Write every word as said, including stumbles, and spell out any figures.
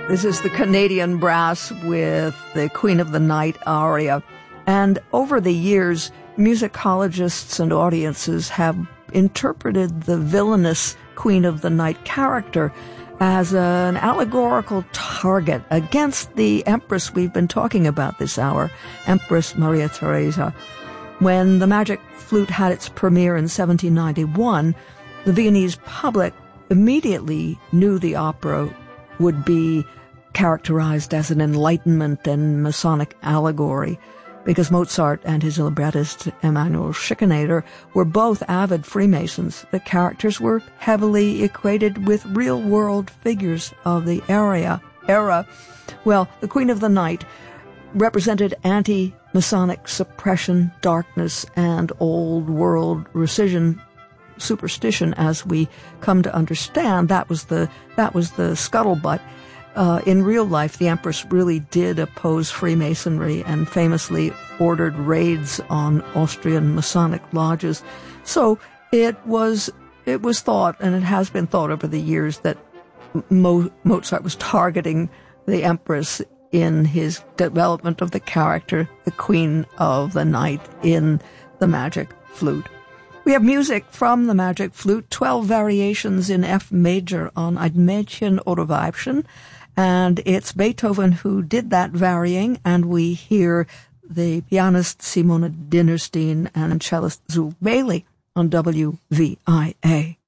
This is the Canadian Brass with the Queen of the Night aria. And over the years, musicologists and audiences have interpreted the villainous Queen of the Night character as an allegorical target against the Empress we've been talking about this hour, Empress Maria Theresa. When the Magic Flute had its premiere in seventeen ninety-one, the Viennese public immediately knew the opera would be characterized as an Enlightenment and Masonic allegory, because Mozart and his librettist Emanuel Schikaneder were both avid Freemasons. The characters were heavily equated with real-world figures of the era. Era. Well, the Queen of the Night represented anti-Masonic suppression, darkness, and old-world rescission, superstition, as we come to understand. That was the that was the scuttlebutt. Uh, in real life, the Empress really did oppose Freemasonry and famously ordered raids on Austrian Masonic lodges. So it was it was thought, and it has been thought over the years, that Mo- Mozart was targeting the Empress in his development of the character, the Queen of the Night, in the Magic Flute. We have music from the Magic Flute, twelve variations in F major on Ein Mädchen oder Weibchen, and it's Beethoven who did that varying, and we hear the pianist Simone Dinnerstein and cellist Zul Bailey on W V I A.